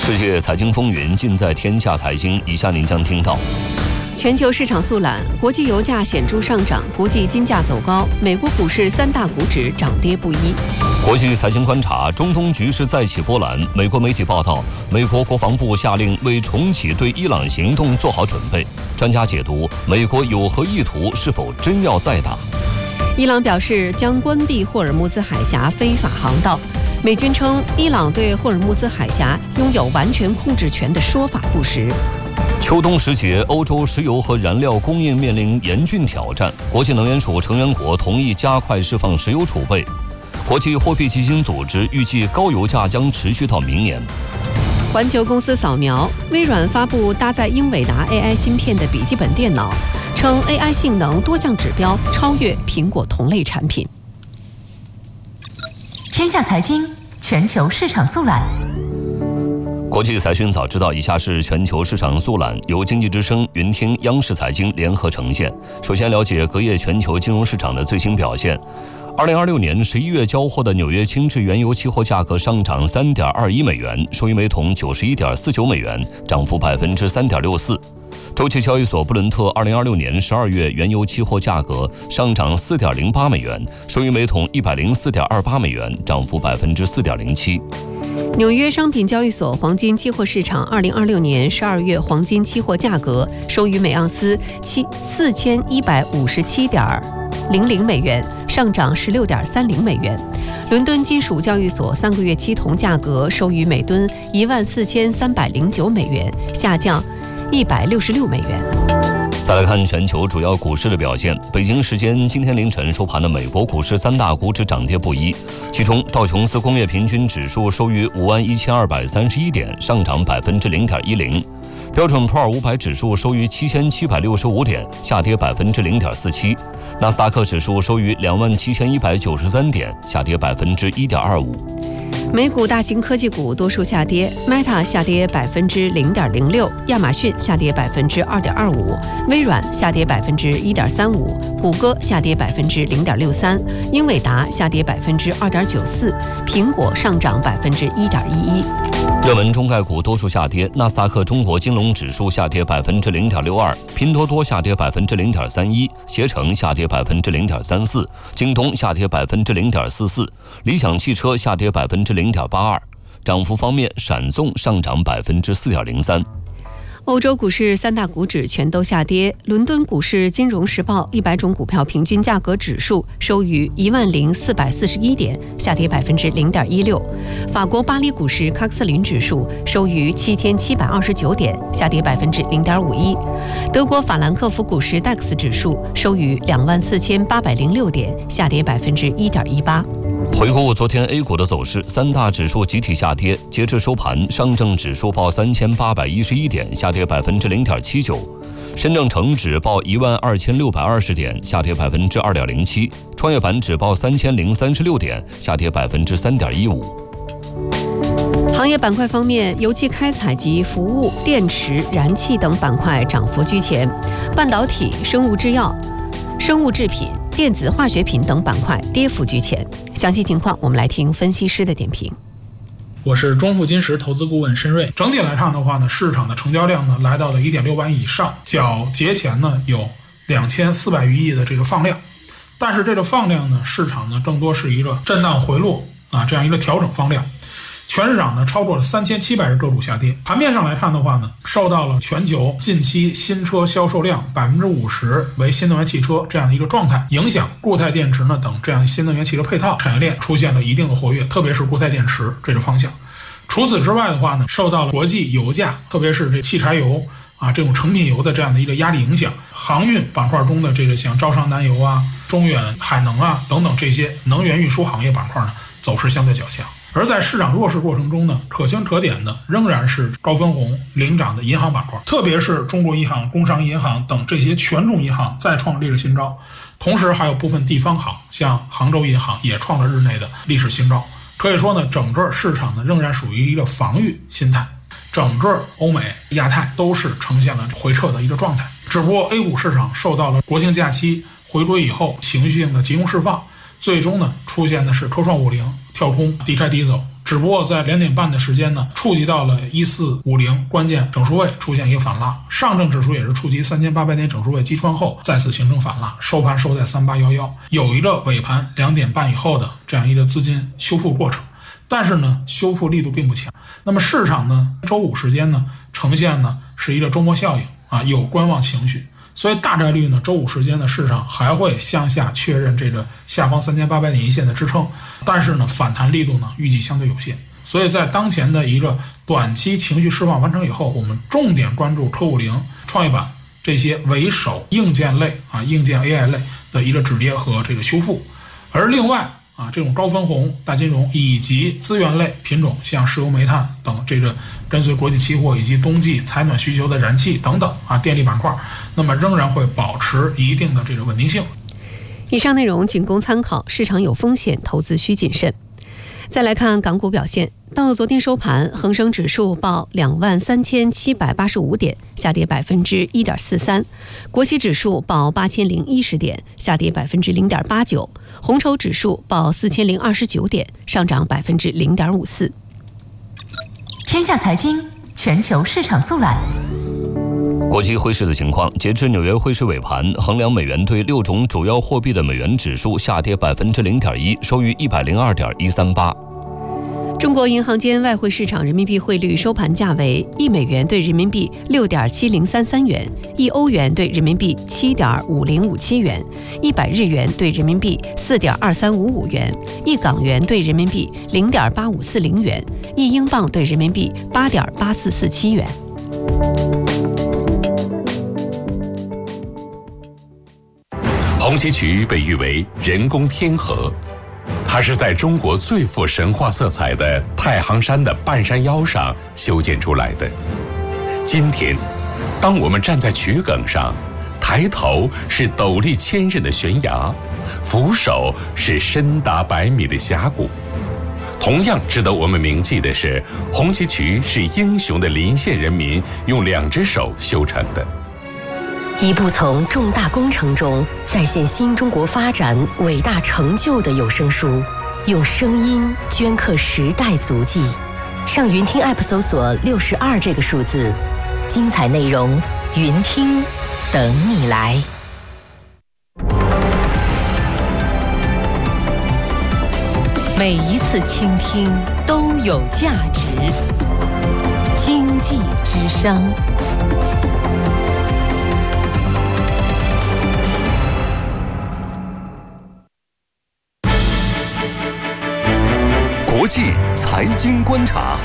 世界财经风云尽在天下财经，以下您将听到： 全球市场速览，国际油价显著上涨，国际金价走高，美国股市三大股指涨跌不一。 国际财经观察，中东局势再起波澜。美国媒体报道，美国国防部下令为重启对伊朗行动做好准备。专家解读，美国有何意图？是否真要再打？ 伊朗表示将关闭霍尔木兹海峡非法航道。美军称，伊朗对霍尔木兹海峡拥有完全控制权的说法不实。 秋冬时节，欧洲石油和燃料供应面临严峻挑战。国际能源署成员国同意加快释放石油储备。国际货币基金组织预计高油价将持续到明年。 环球公司扫描，微软发布搭载英伟达 AI 芯片的笔记本电脑，称 AI 性能多项指标超越苹果同类产品。 天下财经全球市场速览。 国际财讯早知道，以下是全球市场速览，由经济之声、云听、央视财经联合呈现。首先了解隔夜全球金融市场的最新表现。2026年11月交货的纽约轻质原油期货价格上涨3.21美元，收于每桶91.49美元，涨幅3.64%。周期交易所布伦特2026年12月原油期货价格上涨4.08美元，收于每桶104.28美元，涨幅4.07%。 纽约商品交易所黄金期货市场2026年12月黄金期货价格收于每盎司4157.00美元，上涨16.30美元。伦敦金属交易所3个月期铜价格收于每吨14309美元，下降166美元。 再来看全球主要股市的表现。北京时间今天凌晨收盘的美国股市三大股指涨跌不一，其中道琼斯工业平均指数收于51231点，上涨0.10%。标准普尔500指数收于7765点，下跌0.47%。纳斯达克指数收于27193点，下跌1.25%。 美股大型科技股多数下跌 ，Meta 下跌0.06%，亚马逊下跌2.25%，微软下跌1.35%，谷歌下跌0.63%，英伟达下跌2.94%，苹果上涨1.11%。 热门中概股多数下跌，纳斯达克中国金融指数下跌0.62%，拼多多下跌0.31%，携程下跌0.34%，京东下跌0.44%，理想汽车下跌0.82%。涨幅方面，闪送上涨4.03%。 欧洲股市三大股指全都下跌，伦敦股市金融时报100种股票平均价格指数收于10441点，下跌0.16%。法国巴黎股市康克斯林指数收于7729点，下跌0.51%。德国法兰克福股市 DAX 指数收于24806点，下跌1.18%。 回顾昨天 A 股的走势，三大指数集体下跌。截至收盘，上证指数报3811点，下跌0.79%；深证成指报12620点，下跌2.07%；创业板指报3036点，下跌3.15%。 行业板块方面，油气开采及服务、电池、燃气等板块涨幅居前，半导体、生物制药、生物制品、电子化学品等板块跌幅居前。详细情况我们来听分析师的点评。 我是中富金石投资顾问申瑞。整体来看的话呢，市场的成交量呢来到了1.6万亿以上，较节前呢有2400余亿的这个放量，但是这个放量呢，市场呢更多是一个震荡回落这样一个调整放量。全市场呢超过了3700只个股下跌。盘面上来看的话呢，受到了全球近期新车销售量50%为新能源汽车这样的一个状态影响，固态电池呢等这样新能源汽车配套产业链出现了一定的活跃，特别是固态电池这个方向。除此之外的话呢，受到了国际油价，特别是这汽柴油这种成品油的这样的一个压力影响，航运板块中的这个像招商南油中远海能等等这些能源运输行业板块呢走势相对较强。而在市场弱势过程中呢，可圈可点的仍然是高分红领涨的银行板块，特别是中国银行、工商银行等这些权重银行再创历史新高，同时还有部分地方行，像杭州银行也创了日内的历史新高。可以说呢，整个市场呢仍然属于一个防御心态，整个欧美、亚太都是呈现了回撤的一个状态。只不过 A 股市场受到了国庆假期回归以后情绪性的集中释放，最终呢出现的是科创50跳空低开低走， 只不过在2点半的时间呢，触及到了1450关键整数位，出现一个反拉，上证指数也是触及3800点整数位击穿后再次形成反拉，收盘收在3811，有一个尾盘2点半以后的这样一个资金修复过程。但是呢，修复力度并不强。那么市场呢，周五时间呢，呈现呢是一个周末效应啊，有观望情绪，所以大概率呢，周五时间的市场还会向下确认这个下方3800点一线的支撑，但是呢，反弹力度呢预计相对有限。所以在当前的一个短期情绪释放完成以后，我们重点关注科50、创业板这些为首硬件类啊、硬件 AI 类的一个止跌和这个修复，而另外这种高分红、大金融以及资源类品种，像石油、煤炭等，这个跟随国际期货以及冬季采暖需求的燃气等等电力板块，那么仍然会保持一定的这个稳定性。 以上内容仅供参考，市场有风险，投资需谨慎。再来看港股表现，到昨天收盘，恒生指数报23785点，下跌1.43%；国企指数报8010点，下跌0.89%；红筹指数报4029点，上涨0.54%。 天下财经全球市场速览。 国际汇市的情况，截至纽约汇市尾盘，衡量美元对6种主要货币的美元指数下跌0.1%，收于102.138。 中国银行间外汇市场人民币汇率收盘价为1美元对人民币6.7033元，1欧元对人民币7.5057元，100日元对人民币4.2355元，1港元对人民币0.8540元，1英镑对人民币8.8447元。 红旗渠被誉为人工天河，它是在中国最富神话色彩的太行山的半山腰上修建出来的。今天，当我们站在渠埂上，抬头是陡立千仞的悬崖，俯首是深达100米的峡谷。同样值得我们铭记的是，红旗渠是英雄的临县人民用2只手修成的。 一部从重大工程中再现新中国发展伟大成就的有声书，用声音镌刻时代足迹。上云听 App 搜索62这个数字，精彩内容云听等你来。每一次倾听都有价值。经济之声。 国际财经观察。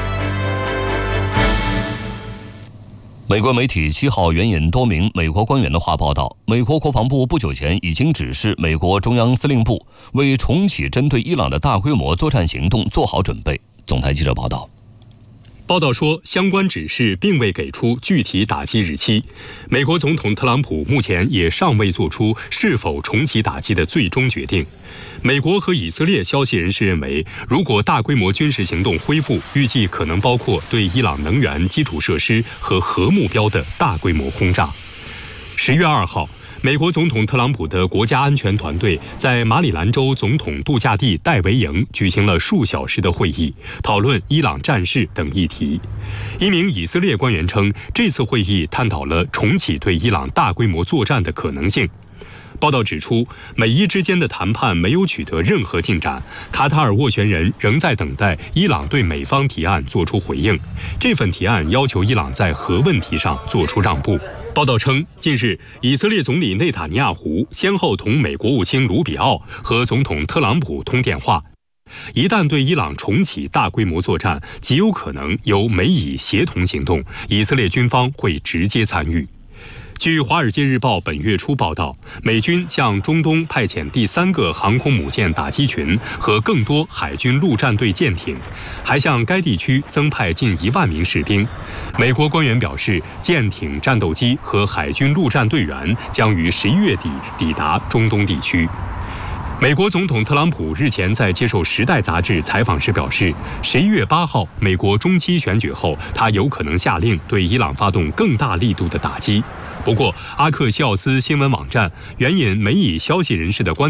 美国媒体7号援引多名美国官员的话报道，美国国防部不久前已经指示美国中央司令部为重启针对伊朗的大规模作战行动做好准备。总台记者报道。 报道说，相关指示并未给出具体打击日期。美国总统特朗普目前也尚未做出是否重启打击的最终决定。美国和以色列消息人士认为，如果大规模军事行动恢复，预计可能包括对伊朗能源基础设施和核目标的大规模轰炸。10月2号，美国总统特朗普的国家安全团队在马里兰州总统度假地戴维营举行了数小时的会议，讨论伊朗战事等议题。一名以色列官员称，这次会议探讨了重启对伊朗大规模作战的可能性。报道指出，美伊之间的谈判没有取得任何进展，卡塔尔斡旋人仍在等待伊朗对美方提案做出回应。这份提案要求伊朗在核问题上做出让步。报道称，近日以色列总理内塔尼亚胡先后同美国务卿卢比奥和总统特朗普通电话。一旦对伊朗重启大规模作战，极有可能由美以协同行动，以色列军方会直接参与。据《华尔街日报》本月初报道，美军向中东派遣第3个航空母舰打击群和更多海军陆战队舰艇，还向该地区增派近1万名士兵。美国官员表示，舰艇、战斗机和海军陆战队员将于11月底抵达中东地区。美国总统特朗普日前在接受《时代》杂志采访时表示，11月8号美国中期选举后，他有可能下令对伊朗发动更大力度的打击。不过，阿克西奥斯新闻网站援引美以消息人士的观